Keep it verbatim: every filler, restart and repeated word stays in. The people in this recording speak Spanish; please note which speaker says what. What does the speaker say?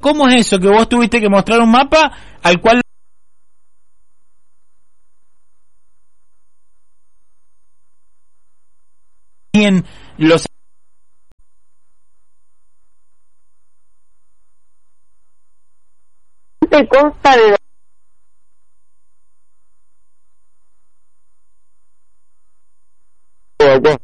Speaker 1: ¿Cómo es eso que vos tuviste que mostrar un mapa al cual en los
Speaker 2: te consta de de